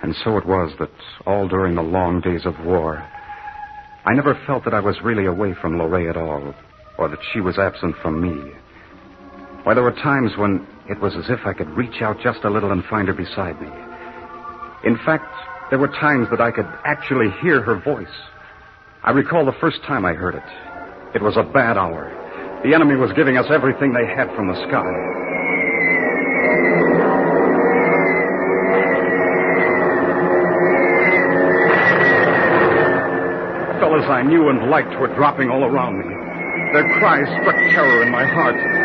And so it was that all during the long days of war, I never felt that I was really away from Lorraine at all, or that she was absent from me. Why, there were times when it was as if I could reach out just a little and find her beside me. In fact, there were times that I could actually hear her voice. I recall the first time I heard it. It was a bad hour. The enemy was giving us everything they had from the sky. Fellas I knew and liked were dropping all around me. Their cries struck terror in my heart.